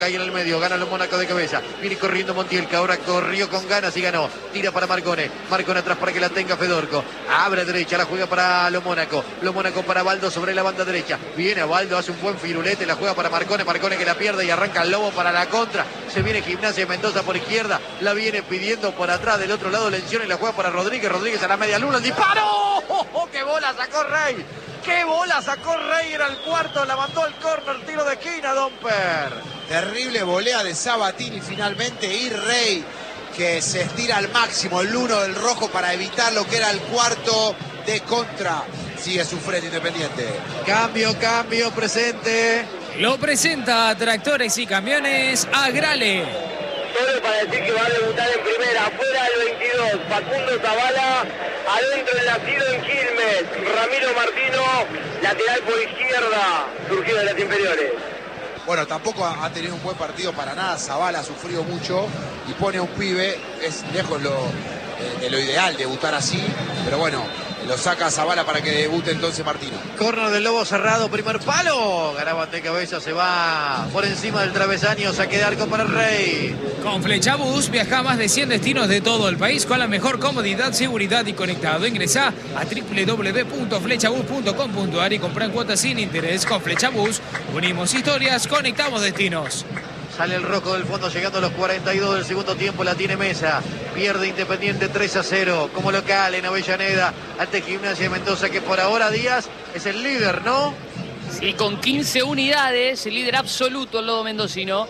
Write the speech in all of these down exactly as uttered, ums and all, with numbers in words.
Ahí en el medio, gana los Mónaco de cabeza. Viene corriendo Montiel, que ahora corrió con ganas y ganó. Tira para Marcone. Marcone atrás para que la tenga Fedorco. Abre derecha, la juega para los Mónaco. Los Mónaco para Baldo sobre la banda derecha. Viene a Baldo, hace un buen firulete, la juega para Marcone. Marcone que la pierde y arranca el Lobo para la contra. Se viene Gimnasia Mendoza por izquierda. La viene pidiendo por atrás del otro lado Lencioni y la juega para Rodríguez. Rodríguez a la media luna. ¡El disparo! ¡Oh, oh, qué bola sacó Rey! ¡Qué bola sacó Rey! Era el cuarto, la mandó al córner, tiro de esquina, Domper. Terrible volea de Sabatini finalmente y Rey que se estira al máximo el uno del rojo para evitar lo que era el cuarto de contra. Sigue sufriendo Independiente. Cambio, cambio, presente. Lo presenta Tractores y Camiones Agrale. Solo para decir que va a debutar en primera, afuera el veintidós, Facundo Zavala, adentro el nacido en Quilmes, Ramiro Martino, lateral por izquierda, surgido de las inferiores. Bueno, tampoco ha tenido un buen partido para nada. Zavala ha sufrido mucho y pone a un pibe. Es lejos lo, de lo ideal debutar así, pero bueno, lo saca a Zavala para que debute entonces Martino. Corner del Lobo cerrado, primer palo. Garabal de cabeza, se va por encima del travesaño, saque de arco para el Rey. Con Flechabús viaja a más de cien destinos de todo el país con la mejor comodidad, seguridad y conectado. Ingresá a doble u doble u doble u punto flechabús punto com punto a r y comprá en cuotas sin interés. Con Flechabús unimos historias, conectamos destinos. Sale el rojo del fondo llegando a los cuarenta y dos del segundo tiempo, la tiene Mesa. Pierde Independiente tres a cero como local en Avellaneda ante Gimnasia de Mendoza, que por ahora Díaz es el líder, ¿no? Sí, con quince unidades, el líder absoluto el lobo mendocino.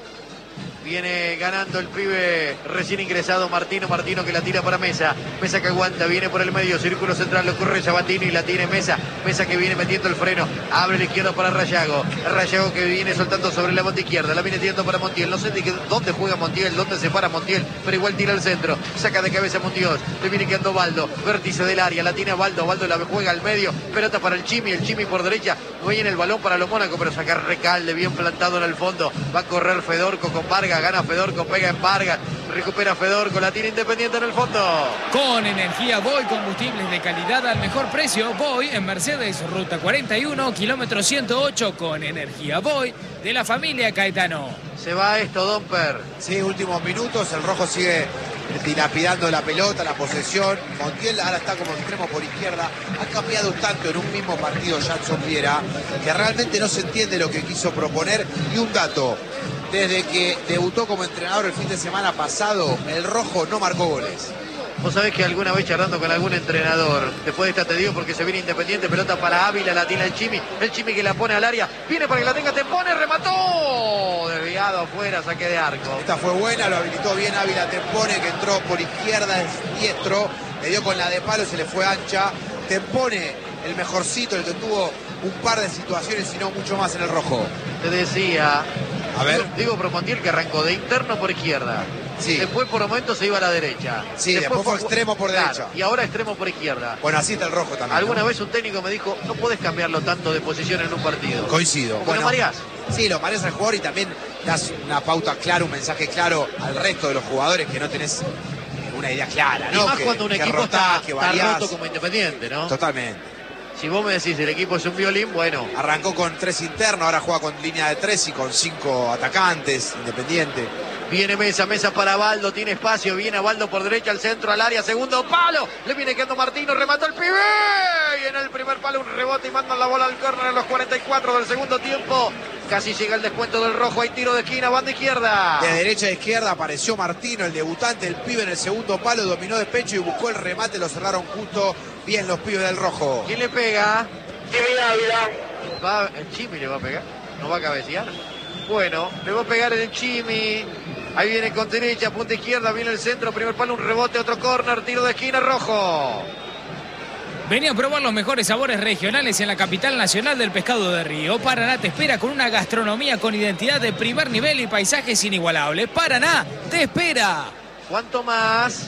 Viene ganando el pibe recién ingresado Martino, Martino que la tira para Mesa, Mesa que aguanta, viene por el medio, círculo central, lo corre Sabatini y la tiene Mesa, Mesa que viene metiendo el freno, abre la izquierda para Rayago, Rayago que viene soltando sobre la banda izquierda, la viene tirando para Montiel, no sé de qué, dónde juega Montiel, dónde se para Montiel, pero igual tira al centro, saca de cabeza Montiel, le viene quedando Baldo, vértice del área, la tiene Baldo, Baldo la juega al medio, pelota para el Chimi, el Chimi por derecha, no viene el balón para los Mónaco, pero saca Recalde, bien plantado en el fondo, va a correr Fedorco con Vargas, gana Fedorco, pega en Vargas, recupera Fedorco, la tiene Independiente en el fondo. Con energía Voy, combustibles de calidad al mejor precio. Voy en Mercedes, ruta cuarenta y uno, kilómetro ciento ocho, con energía Voy de la familia Caetano. Se va esto, Domper. Sí, últimos minutos, el rojo sigue dilapidando la pelota, la posesión. Montiel ahora está como extremo por izquierda. Ha cambiado tanto en un mismo partido Jackson Viera que realmente no se entiende lo que quiso proponer. Y un dato, desde que debutó como entrenador el fin de semana pasado, el rojo no marcó goles. Vos sabés que alguna vez charlando con algún entrenador, después de esta te digo porque se viene Independiente, pelota para Ávila, la tiene el Chimi, el Chimi que la pone al área, viene para que la tenga, te pone, remató, desviado afuera, saque de arco. Esta fue buena, lo habilitó bien Ávila Tempone, que entró por izquierda, es diestro, le dio con la de palo, se le fue ancha. Tempone, el mejorcito, el que tuvo un par de situaciones y no mucho más en el rojo. Te decía, a ver, digo por Montiel que arrancó de interno por izquierda. Sí. Después por momentos se iba a la derecha. Sí, después, después fue extremo por claro, derecha. Y ahora extremo por izquierda. Bueno, así está el rojo también. Alguna ¿no? vez un técnico me dijo, no podés cambiarlo tanto de posición en un partido. Coincido. Porque bueno, lo mareás. Sí, lo mareás al jugador y también das una pauta clara, un mensaje claro al resto de los jugadores que no tenés una idea clara, ¿no? Y más que, cuando un que equipo rotás, está, que está roto como Independiente, ¿no? Totalmente. Si vos me decís el equipo es un violín, bueno. Arrancó con tres internos, ahora juega con línea de tres y con cinco atacantes, Independiente. Viene Mesa, Mesa para Baldo, tiene espacio, viene a Baldo por derecha, al centro, al área, segundo palo, le viene quedando Martino, remató el pibe, y en el primer palo un rebote y mandan la bola al córner en los cuarenta y cuatro del segundo tiempo, casi llega el descuento del rojo, hay tiro de esquina, banda izquierda. De derecha a izquierda apareció Martino, el debutante, el pibe en el segundo palo, dominó de pecho y buscó el remate, lo cerraron justo, bien los pibes del rojo. ¿Quién le pega? Chimi Ávila. Va, el Chimi le va a pegar, no va a cabecear. Bueno, le va a pegar el Chimi. Ahí viene con derecha, punta izquierda, viene el centro, primer palo, un rebote, otro córner, tiro de esquina, rojo. Venía a probar los mejores sabores regionales en la capital nacional del pescado de río. Paraná te espera con una gastronomía con identidad de primer nivel y paisajes inigualables. Paraná te espera. ¿Cuánto más?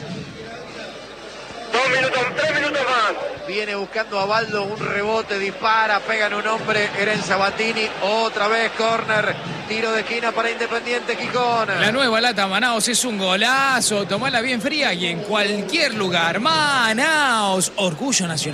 Dos minutos, tres minutos más. Viene buscando a Baldo, un rebote, dispara, pega en un hombre, Eren Sabatini, otra vez córner, tiro de esquina para Independiente Gijón. La nueva lata Manaos es un golazo, tomala bien fría y en cualquier lugar. Manaos, orgullo nacional.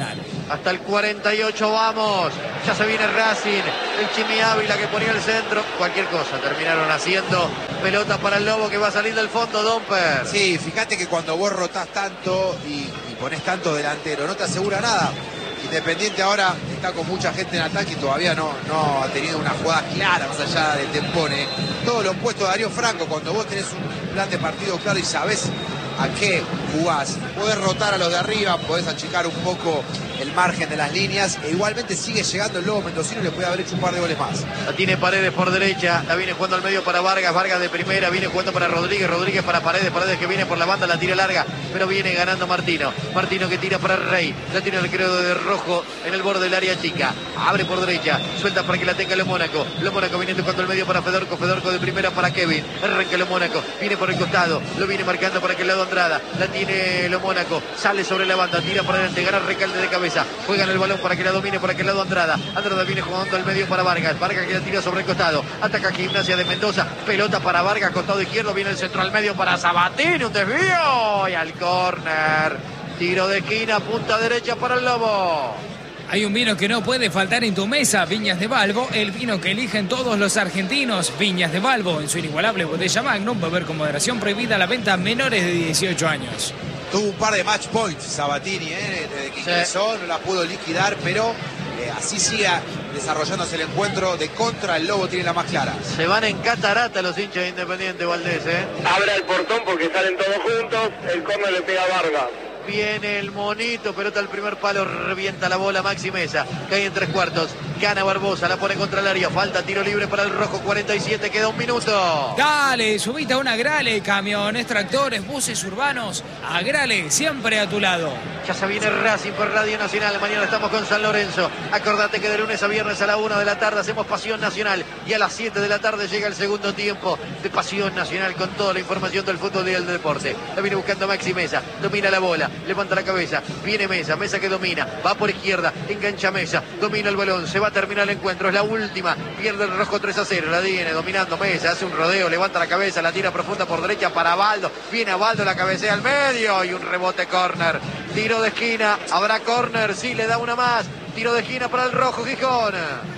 Hasta el cuarenta y ocho vamos. Ya se viene Racing. El Chimi Ávila que ponía el centro. Cualquier cosa terminaron haciendo. Pelota para el Lobo que va a salir del fondo, Domper. Sí, fíjate que cuando vos rotás tanto y, y ponés tanto delantero, no te asegura nada. Independiente ahora está con mucha gente en ataque y todavía no, no ha tenido una jugada clara más allá del Tempone. Todo lo opuesto a Darío Franco, cuando vos tenés un plan de partido claro y sabés a qué jugás. Podés rotar a los de arriba, podés achicar un poco el margen de las líneas e igualmente sigue llegando el Lobo Mendocino y le puede haber hecho un par de goles más. La tiene Paredes por derecha, la viene jugando al medio para Vargas, Vargas de primera, viene jugando para Rodríguez, Rodríguez para Paredes, Paredes que viene por la banda, la tira larga, pero viene ganando Martino. Martino que tira para Rey, la tiene el credo de Rojo en el borde del área chica, abre por derecha, suelta para que la tenga Lo Mónaco, Lo Mónaco viene tocando el medio para Fedorco, Fedorco de primera para Kevin, arranca Lo Mónaco, viene por el costado, lo viene marcando para que el lado Andrada, la tiene Lo Mónaco, sale sobre la banda, tira para adelante, gana Recalde de cabeza, juegan el balón para que la domine por aquel lado Andrada, Andrada viene jugando al medio para Vargas, Vargas que la tira sobre el costado, ataca Gimnasia de Mendoza, pelota para Vargas, costado izquierdo, viene el centro al medio para Sabatini, un desvío y al córner, tiro de esquina, punta derecha para el Lobo. Hay un vino que no puede faltar en tu mesa, Viñas de Balbo, el vino que eligen todos los argentinos. Viñas de Balbo, en su inigualable botella Magnum, beber con moderación, prohibida la venta a menores de dieciocho años. Tuvo un par de match points Sabatini, ¿eh? Desde que ingresó, no la pudo liquidar, pero eh, así sigue desarrollándose el encuentro. De contra, el Lobo tiene la más clara. Se van en catarata los hinchas de Independiente, Valdés, ¿eh? Abra el portón porque salen todos juntos. El córner le pega a Vargas. Viene el monito, pelota al primer palo, revienta la bola Maxi Mesa, cae en tres cuartos, gana Barbosa, la pone contra el área, falta tiro libre para el Rojo, cuarenta y siete, queda un minuto. Dale, subite a una Grale, camiones, tractores, buses urbanos, a Grale, siempre a tu lado. Ya se viene Racing por Radio Nacional, mañana estamos con San Lorenzo, acordate que de lunes a viernes a la una de la tarde hacemos Pasión Nacional y a las siete de la tarde llega el segundo tiempo de Pasión Nacional con toda la información del fútbol y del deporte. La viene buscando Maxi Mesa, domina la bola, levanta la cabeza, viene Mesa, Mesa que domina, va por izquierda, engancha Mesa, domina el balón, se va a terminar el encuentro, es la última, pierde el Rojo tres a cero, la viene dominando Mesa, hace un rodeo, levanta la cabeza, la tira profunda por derecha para Baldo, viene a Baldo, la cabecea al medio y un rebote córner, tiro de esquina, habrá córner, sí, le da una más, tiro de esquina para el Rojo Gijón.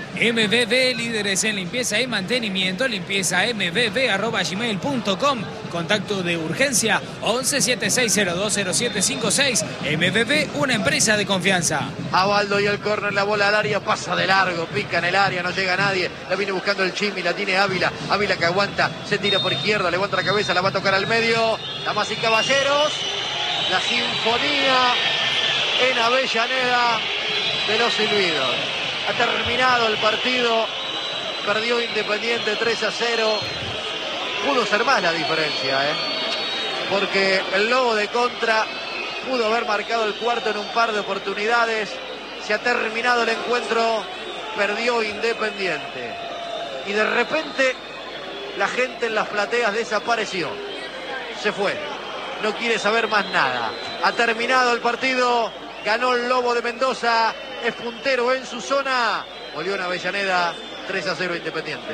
M V B, líderes en limpieza y mantenimiento, limpieza m v b arroba gmail punto com, contacto de urgencia once siete seis cero dos cero siete cinco seis, M V B, una empresa de confianza. A Baldo y el córner, la bola al área, pasa de largo, pica en el área, no llega nadie, la viene buscando el Chimi, la tiene Ávila, Ávila que aguanta, se tira por izquierda, levanta la cabeza, la va a tocar al medio, damas y caballeros, la sinfonía en Avellaneda de los silbidos. Ha terminado el partido, perdió Independiente tres a cero, pudo ser más la diferencia, ¿eh? Porque el Lobo de contra pudo haber marcado el cuarto en un par de oportunidades, se ha terminado el encuentro, perdió Independiente y de repente la gente en las plateas desapareció, se fue, no quiere saber más nada, ha terminado el partido, ganó el Lobo de Mendoza, es puntero en su zona, volvió en Avellaneda, tres a cero Independiente.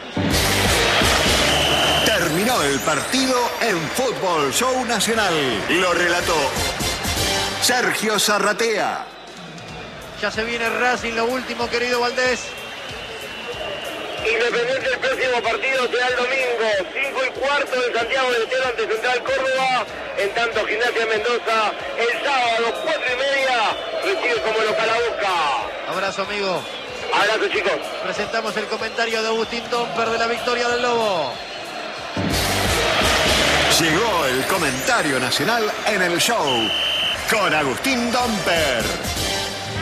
Terminó el partido en Fútbol Show Nacional. Lo relató Sergio Zarratea. Ya se viene Racing, lo último, querido Valdés. Independiente, el próximo partido será el domingo, cinco y cuarto en Santiago del Estero ante Central Córdoba. En tanto, Gimnasia de Mendoza, el sábado, cuatro y media, recibe como local a Boca. Abrazo, amigo. Abrazo, chicos. Presentamos el comentario de Agustín Domper de la victoria del Lobo. Llegó el comentario nacional en el show con Agustín Domper.